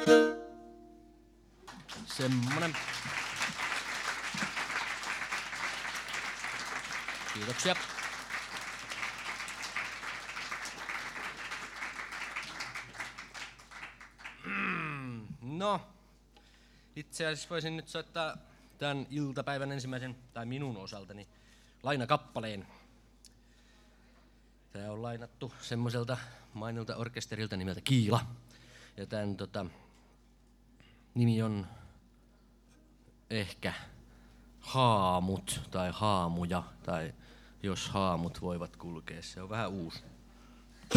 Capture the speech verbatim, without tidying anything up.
Semmonen. Kiitoksia. No, itse asiassa voisin nyt soittaa tämän iltapäivän ensimmäisen, tai minun osaltani, lainakappaleen. Tää on lainattu semmoiselta mainilta orkesterilta nimeltä Kiila. Ja tän tota, nimi on ehkä Haamut tai Haamuja, tai jos haamut voivat kulkea. Se on vähän uusi.